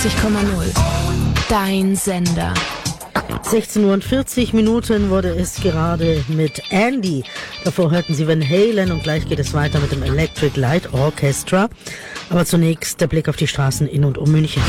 Dein Sender. 16:40 Uhr wurde es gerade mit Andy. Davor hörten Sie Van Halen und gleich geht es weiter mit dem Electric Light Orchestra. Aber zunächst der Blick auf die Straßen in und um München.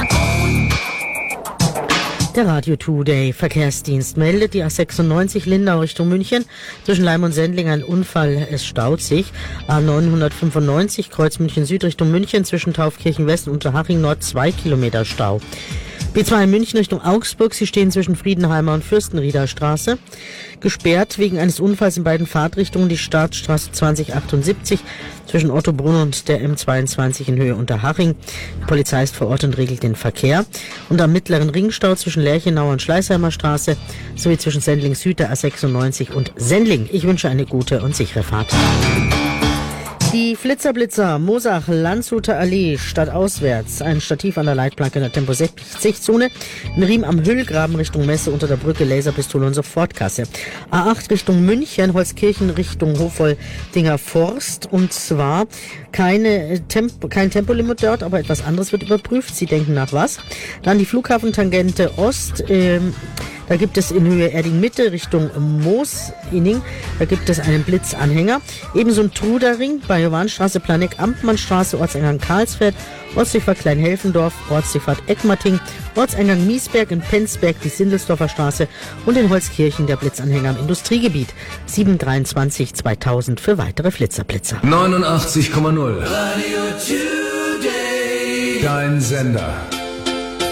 Der Radio Today Verkehrsdienst meldet die A96 Lindau Richtung München. Zwischen Leim und Sendling ein Unfall, es staut sich. A995 Kreuz München Süd Richtung München zwischen Taufkirchen West und Unterhaching Nord 2 Kilometer Stau. B2 in München Richtung Augsburg, Sie stehen zwischen Friedenheimer und Fürstenrieder Straße. Gesperrt wegen eines Unfalls in beiden Fahrtrichtungen die Startstraße 2078 zwischen Ottobrunn und der M22 in Höhe Unterhaching. Die Polizei ist vor Ort und regelt den Verkehr. Und am mittleren Ringstau zwischen Lerchenauer und Schleißheimer Straße sowie zwischen Sendling Süd der A96 und Sendling. Ich wünsche eine gute und sichere Fahrt. Die Flitzer-Blitzer, Moosach, Landshuter Allee, stadtauswärts. Ein Stativ an der Leitplanke in der Tempo-60-Zone. Ein Riemen am Hüllgraben Richtung Messe unter der Brücke, Laserpistole und Sofortkasse. A8 Richtung München, Holzkirchen Richtung Hofoldinger Forst. Und zwar kein Tempolimit dort, aber etwas anderes wird überprüft. Sie denken nach was? Dann die Flughafentangente Ost. Da gibt es in Höhe Erding-Mitte Richtung Moos-Inning. Da gibt es einen Blitzanhänger. Ebenso ein Trudering bei Johannstraße, Planeck, Amtmannstraße, Ortseingang Karlsfeld, Ortsdurchfahrt Kleinhelfendorf, Ortsdurchfahrt Eckmatting, Ortseingang Miesberg in Penzberg, die Sindelsdorfer Straße und in Holzkirchen der Blitzanhänger im Industriegebiet. 723-2000 für weitere Flitzerblitzer. 89,0 Radio Today. Dein Sender.